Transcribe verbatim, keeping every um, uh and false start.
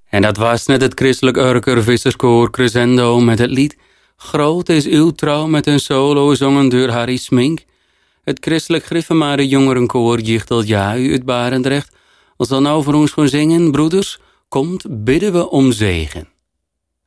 En dat was net het christelijk Urker-visserskoor Crescendo met het lied Groot is uw trouw met een solo zongen door Harry Smink. Het christelijk Griffemare jongerenkoor Jichtelt ja u uit Barendrecht. Als dan nou voor ons gaan zingen, broeders, komt bidden we om zegen.